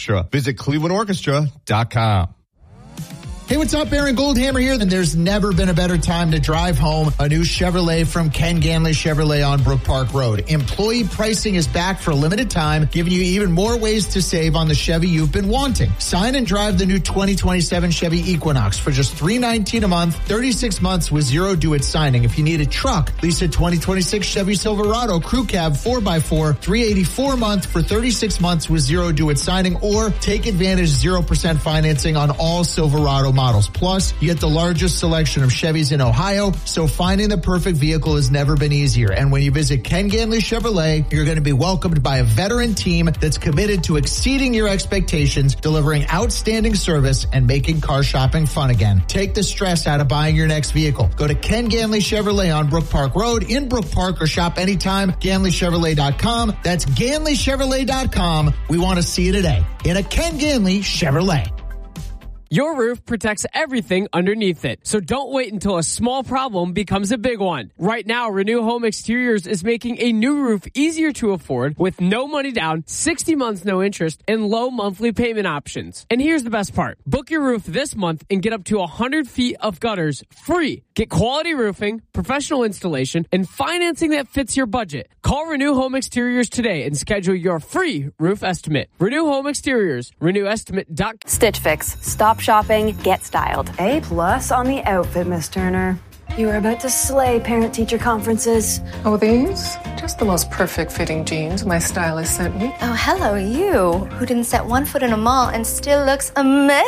Orchestra. Visit clevelandorchestra.com. Hey, what's up? Aaron Goldhammer here. And there's never been a better time to drive home a new Chevrolet from Ken Ganley Chevrolet on Brook Park Road. Employee pricing is back for a limited time, giving you even more ways to save on the Chevy you've been wanting. Sign and drive the new 2027 Chevy Equinox for just $319 a month, 36 months with zero due at signing. If you need a truck, lease a 2026 Chevy Silverado Crew Cab 4x4, $384 a month for 36 months with zero due at signing, or take advantage 0% financing on all Silverado models. Plus, you get the largest selection of Chevys in Ohio, so finding the perfect vehicle has never been easier. And when you visit Ken Ganley Chevrolet, you're going to be welcomed by a veteran team that's committed to exceeding your expectations, delivering outstanding service, and making car shopping fun again. Take the stress out of buying your next vehicle. Go to Ken Ganley Chevrolet on Brook Park Road in Brook Park, or shop anytime, GanleyChevrolet.com. That's GanleyChevrolet.com. We want to see you today in a Ken Ganley Chevrolet. Your roof protects everything underneath it, so don't wait until a small problem becomes a big one. Right now, Renew Home Exteriors is making a new roof easier to afford with no money down, 60 months no interest, and low monthly payment options. And here's the best part. Book your roof this month and get up to 100 feet of gutters free. Get quality roofing, professional installation, and financing that fits your budget. Call Renew Home Exteriors today and schedule your free roof estimate. Renew Home Exteriors, RenewEstimate.com. Stitch Fix. Stop shopping, get styled. A+ on the outfit, Miss Turner. You are about to slay parent-teacher conferences. Oh, these? Just the most perfect fitting jeans my stylist sent me. Oh, hello, you, who didn't set one foot in a mall and still looks amazing.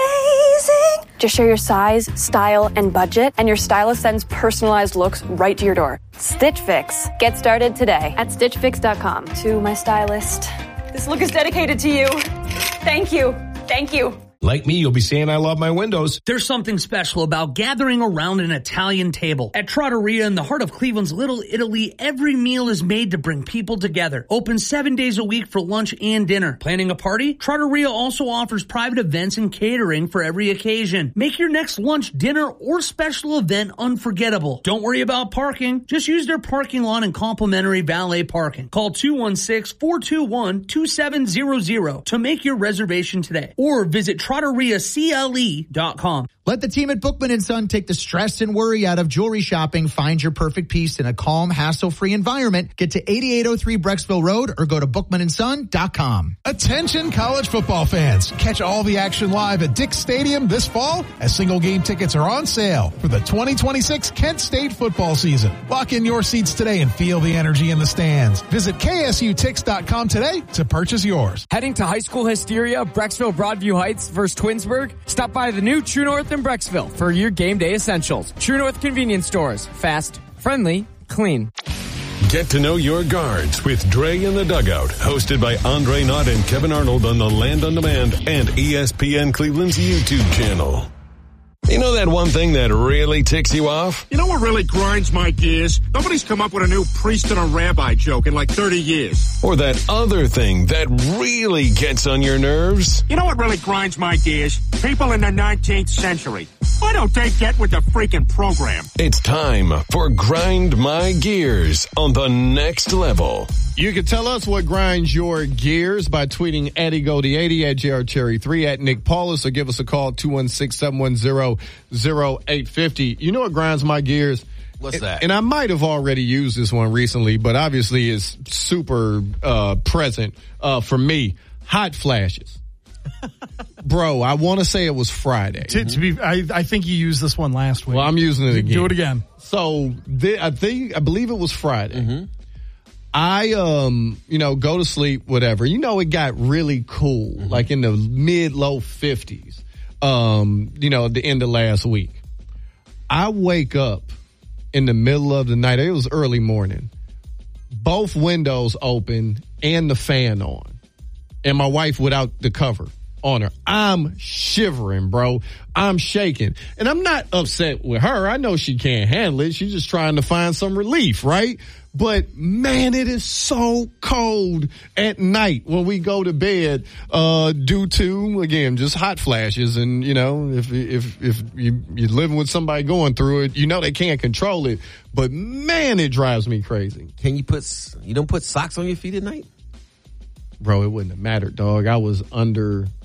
Just share your size, style, and budget, and your stylist sends personalized looks right to your door. Stitch Fix. Get started today at StitchFix.com. To my stylist, this look is dedicated to you. Thank you. Thank you. Like me, you'll be saying I love my windows. There's something special about gathering around an Italian table. At Trattoria in the heart of Cleveland's Little Italy, every meal is made to bring people together. Open 7 days a week for lunch and dinner. Planning a party? Trattoria also offers private events and catering for every occasion. Make your next lunch, dinner, or special event unforgettable. Don't worry about parking. Just use their parking lot and complimentary valet parking. Call 216-421-2700 to make your reservation today. Or visit TrattoriaCLE.com. Let the team at Bookman & Son take the stress and worry out of jewelry shopping. Find your perfect piece in a calm, hassle-free environment. Get to 8803 Brecksville Road or go to BookmanandSon.com. Attention college football fans. Catch all the action live at Dick's Stadium this fall as single game tickets are on sale for the 2026 Kent State football season. Lock in your seats today and feel the energy in the stands. Visit KSUTix.com today to purchase yours. Heading to high school hysteria, Brecksville Broadview Heights versus Twinsburg? Stop by the new True North in Brecksville for your game day essentials. True North convenience stores. Fast, friendly, clean. Get to know your guards with Dre in the Dugout, hosted by Andre Knott and Kevin Arnold on the Land on Demand and ESPN Cleveland's YouTube channel. You know that one thing that really ticks you off? You know what really grinds my gears? Nobody's come up with a new priest and a rabbi joke in like 30 years. Or that other thing that really gets on your nerves? You know what really grinds my gears? People in the 19th century. Why don't they get with the freaking program? It's time for Grind My Gears on the Next Level. You can tell us what grinds your gears by tweeting at EGOD80, at JRCherry3, at Nick Paulus, or give us a call, 216-710-0850. You know what grinds my gears? What's that? And I might have already used this one recently, but obviously it's super present for me. Hot flashes. Bro, I want to say it was Friday. I think you used this one last week. Well, I'm using it again. Do it again. So I believe it was Friday. Mm-hmm. I, go to sleep, whatever. It got really cool, like in the mid-low 50s, at the end of last week. I wake up in the middle of the night. It was early morning. Both windows open and the fan on. And my wife without the cover on her. I'm shivering, bro. I'm shaking. And I'm not upset with her. I know she can't handle it. She's just trying to find some relief, right? But, man, it is so cold at night when we go to bed due to, again, just hot flashes. And, if you're living with somebody going through it, they can't control it. But, man, it drives me crazy. You don't put socks on your feet at night? Bro, it wouldn't have mattered, dog. I was under